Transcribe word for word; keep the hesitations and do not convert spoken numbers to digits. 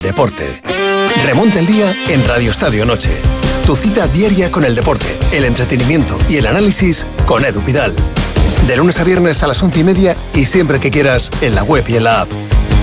Deporte. Remonta el día en Radio Estadio Noche. Tu cita diaria con el deporte, el entretenimiento y el análisis con Edu Pidal. De lunes a viernes a las once y media y siempre que quieras en la web y en la app.